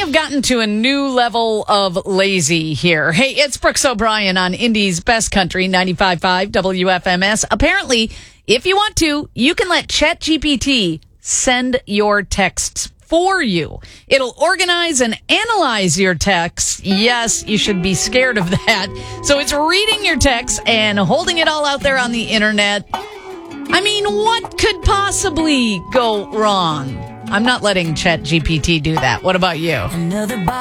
have gotten to a new level of lazy here. Hey, it's Brooks O'Brien on Indy's Best Country, 95.5 WFMS. Apparently, if you want to, you can let ChatGPT send your texts for you. It'll organize and analyze your texts. Yes, you should be scared of that. So it's reading your texts and holding it all out there on the internet. I mean, what could possibly go wrong? I'm not letting ChatGPT do that. What about you?